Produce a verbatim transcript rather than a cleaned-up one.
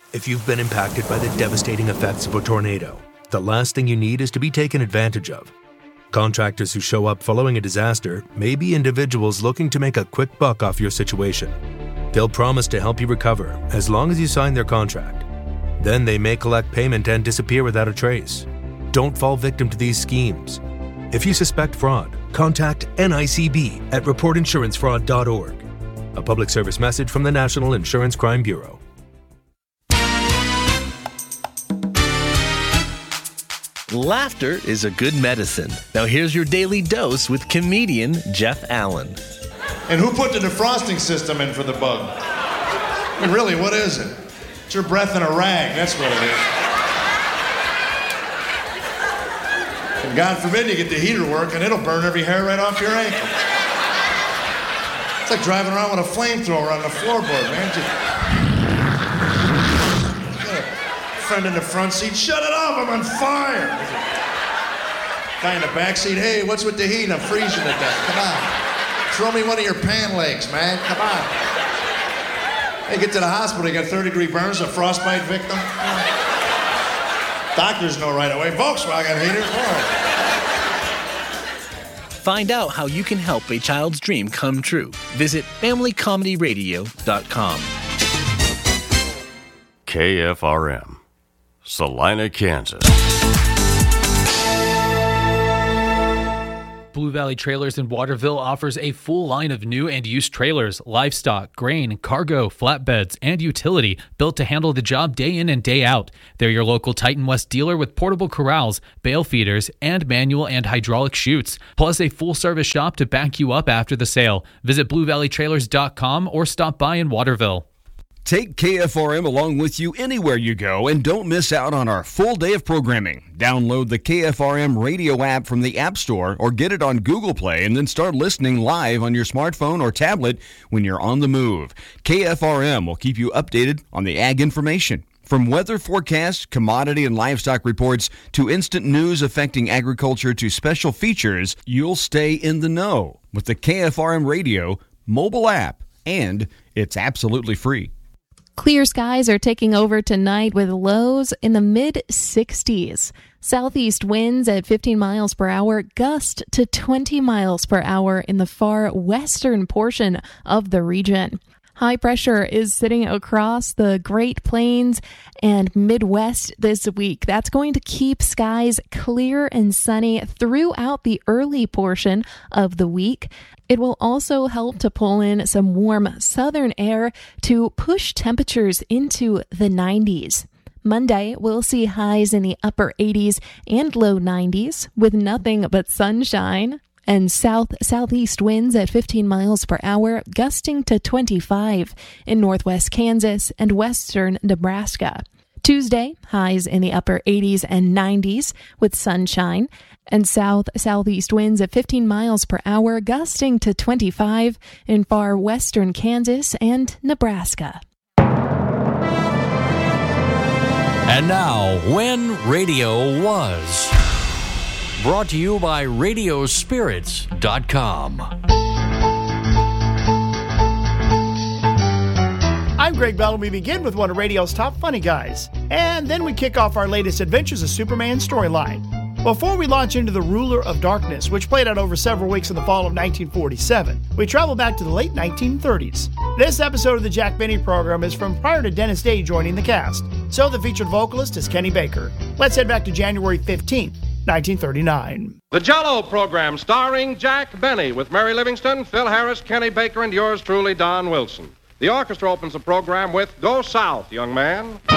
If you've been impacted by the devastating effects of a tornado, the last thing you need is to be taken advantage of. Contractors who show up following a disaster may be individuals looking to make a quick buck off your situation. They'll promise to help you recover as long as you sign their contract. Then they may collect payment and disappear without a trace. Don't fall victim to these schemes. If you suspect fraud, contact N I C B at report insurance fraud dot org. A public service message from the National Insurance Crime Bureau. Laughter is a good medicine. Now here's your daily dose with comedian Jeff Allen. And who put the defrosting system in for the bug? I mean, really, what is it? It's your breath in a rag, that's what it is. And God forbid you get the heater working, it'll burn every hair right off your ankle. It's like driving around with a flamethrower on the floorboard, man. Just... friend in the front seat, shut it off, I'm on fire. Guy in the back seat, hey, what's with the heat? I'm freezing to death. Come on. Throw me one of your pan legs, man. Come on. They get to the hospital, you got third degree burns, a frostbite victim. Doctors know right away. Volkswagen heater. Find out how you can help a child's dream come true. Visit family comedy radio dot com. K F R M. Salina, Kansas. Blue Valley Trailers in Waterville offers a full line of new and used trailers, livestock, grain, cargo, flatbeds, and utility built to handle the job day in and day out. They're your local Titan West dealer with portable corrals, bale feeders, and manual and hydraulic chutes, plus a full-service shop to back you up after the sale. Visit blue valley trailers dot com or stop by in Waterville. Take K F R M along with you anywhere you go and don't miss out on our full day of programming. Download the K F R M radio app from the App Store or get it on Google Play and then start listening live on your smartphone or tablet when you're on the move. K F R M will keep you updated on the ag information. From weather forecasts, commodity and livestock reports, to instant news affecting agriculture to special features, you'll stay in the know with the K F R M radio mobile app, and it's absolutely free. Clear skies are taking over tonight with lows in the mid sixties. Southeast winds at fifteen miles per hour, gust to twenty miles per hour in the far western portion of the region. High pressure is sitting across the Great Plains and Midwest this week. That's going to keep skies clear and sunny throughout the early portion of the week. It will also help to pull in some warm southern air to push temperatures into the nineties. Monday, we'll see highs in the upper eighties and low nineties with nothing but sunshine. And south-southeast winds at fifteen miles per hour, gusting to twenty-five in northwest Kansas and western Nebraska. Tuesday, highs in the upper eighties and nineties with sunshine, and south-southeast winds at fifteen miles per hour, gusting to twenty-five in far western Kansas and Nebraska. And now, When Radio Was. Brought to you by radio spirits dot com. I'm Greg Bell, and we begin with one of radio's top funny guys. And then we kick off our latest Adventures of Superman storyline. Before we launch into The Ruler of Darkness, which played out over several weeks in the fall of nineteen forty-seven, we travel back to the late nineteen thirties. This episode of the Jack Benny program is from prior to Dennis Day joining the cast, so the featured vocalist is Kenny Baker. Let's head back to January fifteenth, nineteen thirty-nine. The Jell-O program starring Jack Benny with Mary Livingston, Phil Harris, Kenny Baker, and yours truly, Don Wilson. The orchestra opens the program with Go South, Young Man.